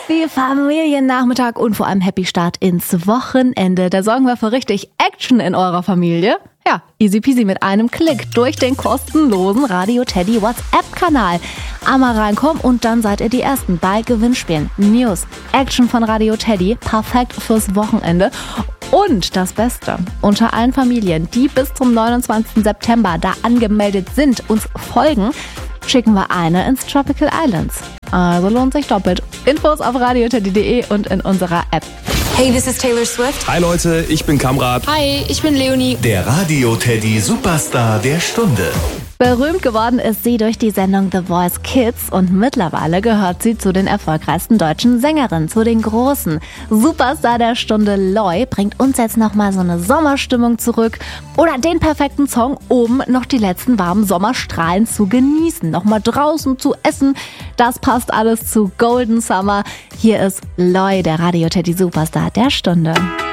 Happy Familiennachmittag und vor allem Happy Start ins Wochenende. Da sorgen wir für richtig Action in eurer Familie. Ja, easy peasy mit einem Klick durch den kostenlosen Radio Teddy WhatsApp-Kanal. Einmal reinkommen und dann seid ihr die Ersten bei Gewinnspielen. News, Action von Radio Teddy, perfekt fürs Wochenende. Und das Beste, unter allen Familien, die bis zum 29. September da angemeldet sind, uns folgen, schicken wir eine ins Tropical Islands. Also lohnt sich doppelt. Infos auf radioteddy.de und in unserer App. Hey, this is Taylor Swift. Hi Leute, ich bin Kamrat. Hi, ich bin Leonie. Der Radio Teddy Superstar der Stunde. Berühmt geworden ist sie durch die Sendung The Voice Kids und mittlerweile gehört sie zu den erfolgreichsten deutschen Sängerinnen, zu den Großen. Superstar der Stunde Loi bringt uns jetzt nochmal so eine Sommerstimmung zurück oder den perfekten Song, um noch die letzten warmen Sommerstrahlen zu genießen, nochmal draußen zu essen. Das passt alles zu Golden Summer. Hier ist Loi, der Radio Teddy Superstar der Stunde.